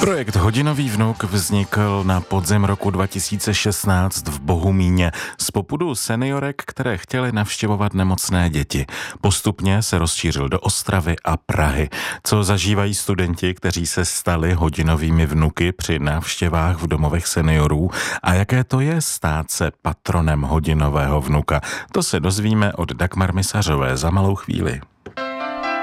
Projekt Hodinový vnuk vznikl na podzim roku 2016 v Bohumíně z popudu seniorek, které chtěly navštěvovat nemocné děti. Postupně se rozšířil do Ostravy a Prahy. Co zažívají studenti, kteří se stali hodinovými vnuky při návštěvách v domovech seniorů a jaké to je stát se patronem hodinového vnuka, to se dozvíme od Dagmar Misařové za malou chvíli.